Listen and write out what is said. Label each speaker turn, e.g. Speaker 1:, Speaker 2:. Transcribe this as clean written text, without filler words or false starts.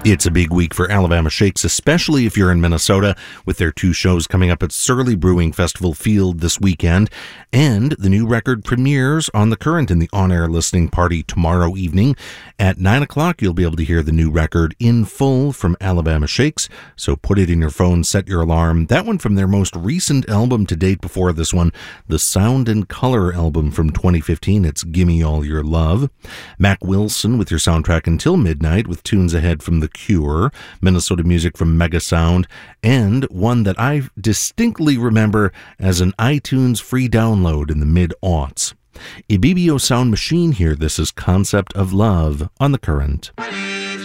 Speaker 1: It's a big week for Alabama Shakes, especially if you're in Minnesota, with their two shows coming up at Surly Brewing Festival Field this weekend. And the new record premieres on The Current in the on-air listening party tomorrow evening. At 9 o'clock, you'll be able to hear the new record in full from Alabama Shakes. So put it in your phone, set your alarm. That one from their most recent album to date before this one, the Sound and Color album from 2015. It's Gimme All Your Love. Mac Wilson with your soundtrack until midnight with tunes ahead from The Cure, Minnesota music from Mega Sound, and one that I distinctly remember as an iTunes free download in the mid-aughts. A BBO Sound Machine here. This is Concept of Love on The Current.